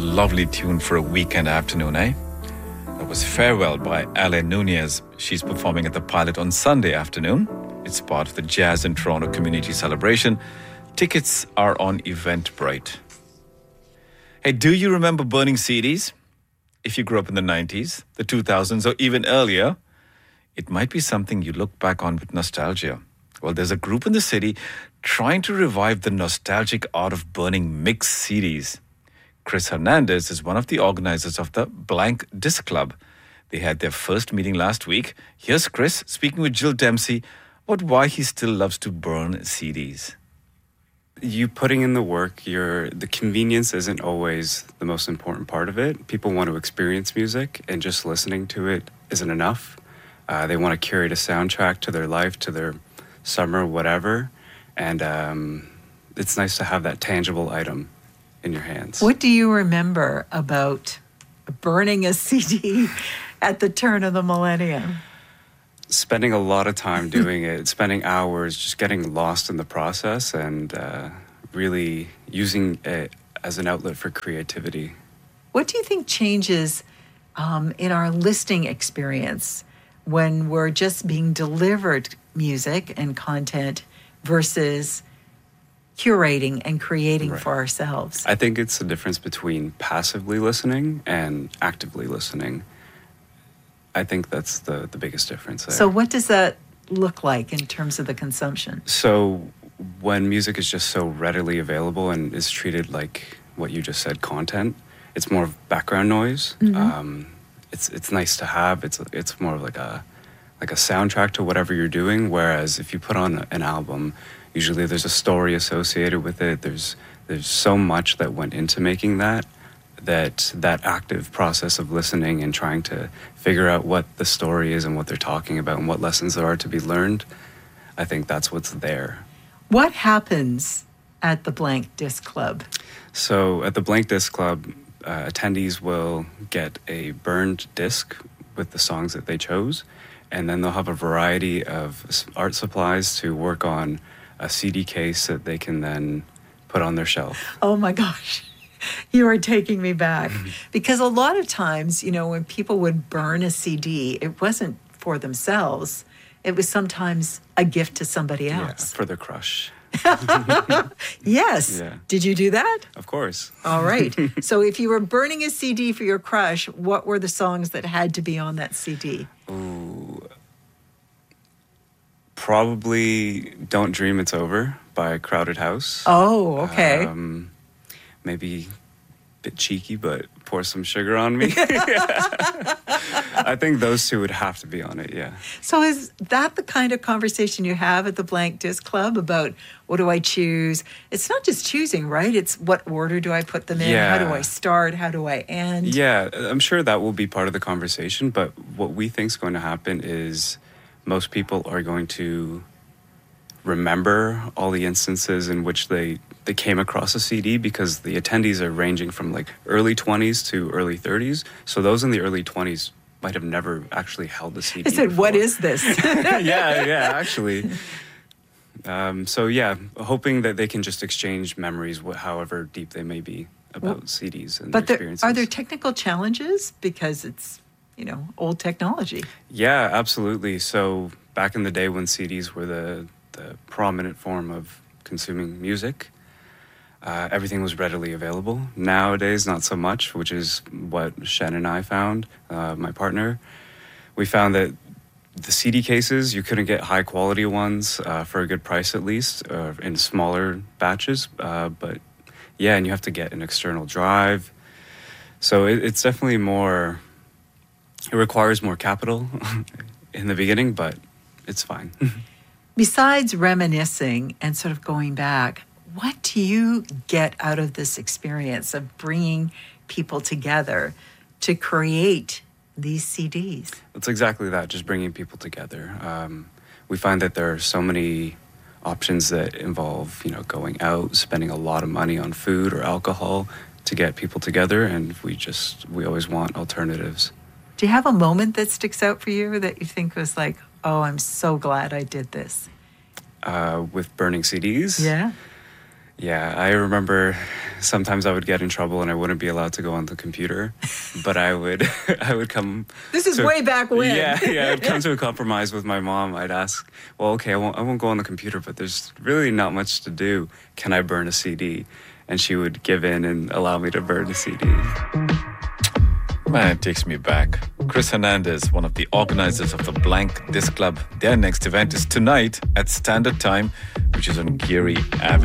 lovely tune for a weekend afternoon, eh? That was Farewell by Ale Nunez. She's performing at the Pilot on Sunday afternoon. It's part of the Jazz in Toronto Community Celebration. Tickets are on Eventbrite. Hey, do you remember burning CDs? If you grew up in the 90s, the 2000s, or even earlier, it might be something you look back on with nostalgia. Well, there's a group in the city trying to revive the nostalgic art of burning mixed CDs. Chris Hernandez is one of the organizers of the Blank Disc Club. They had their first meeting last week. Here's Chris speaking with Jill Dempsey about why he still loves to burn CDs. You putting in the work, the convenience isn't always the most important part of it. People want to experience music, and just listening to it isn't enough. They want to curate a soundtrack to their life, to their summer, whatever. And it's nice to have that tangible item in your hands. What do you remember about burning a CD at the turn of the millennium? Spending a lot of time doing it, spending hours just getting lost in the process, and really using it as an outlet for creativity. What do you think changes in our listening experience when we're just being delivered music and content versus curating and creating for ourselves? I think it's the difference between passively listening and actively listening. I think that's the biggest difference there. So what does that look like in terms of the consumption? So when music is just so readily available and is treated like what you just said, content, it's more of background noise. Mm-hmm. It's nice to have. It's more of like a soundtrack to whatever you're doing. Whereas if you put on an album, usually there's a story associated with it. There's so much that went into making that active process of listening and trying to figure out what the story is and what they're talking about and what lessons there are to be learned. I think that's what's there. What happens at the Blank Disc Club? So at the Blank Disc Club, attendees will get a burned disc with the songs that they chose, and then they'll have a variety of art supplies to work on a CD case that they can then put on their shelf. Oh my gosh. You are taking me back. Because a lot of times, when people would burn a CD, it wasn't for themselves. It was sometimes a gift to somebody else. Yeah, for their crush. Yes. Yeah. Did you do that? Of course. All right. So if you were burning a CD for your crush, what were the songs that had to be on that CD? Ooh. Probably Don't Dream It's Over by Crowded House. Oh, okay. Maybe a bit cheeky, but Pour Some Sugar on Me. I think those two would have to be on it, yeah. So is that the kind of conversation you have at the Blank Disc Club about what do I choose? It's not just choosing, right? It's what order do I put them in? Yeah. How do I start? How do I end? Yeah, I'm sure that will be part of the conversation, but what we think is going to happen is most people are going to remember all the instances in which they came across a CD, because the attendees are ranging from like early 20s to early 30s. So those in the early 20s might have never actually held a CD I said, before. What is this? yeah, actually. So yeah, hoping that they can just exchange memories, however deep they may be, about CDs and their experiences. Are there technical challenges because it's, old technology? Yeah, absolutely. So back in the day when CDs were the prominent form of consuming music, everything was readily available. Nowadays, not so much, which is what Shen and I found, my partner. We found that the CD cases, you couldn't get high quality ones for a good price at least, in smaller batches. But yeah, and you have to get an external drive. So it's definitely it requires more capital in the beginning, but it's fine. Besides reminiscing and sort of going back, what do you get out of this experience of bringing people together to create these CDs? It's exactly that, just bringing people together. We find that there are so many options that involve, going out, spending a lot of money on food or alcohol to get people together, and we always want alternatives. Do you have a moment that sticks out for you that you think was like, oh, I'm so glad I did this? With burning CDs? Yeah. Yeah, I remember sometimes I would get in trouble and I wouldn't be allowed to go on the computer, but I would come. This is way back when. Yeah, I'd come to a compromise with my mom. I'd ask, well, okay, I won't go on the computer, but there's really not much to do. Can I burn a CD? And she would give in and allow me to burn a CD. Man, it takes me back. Chris Hernandez, one of the organizers of the Blank Disc Club. Their next event is tonight at Standard Time, which is on Geary Avenue.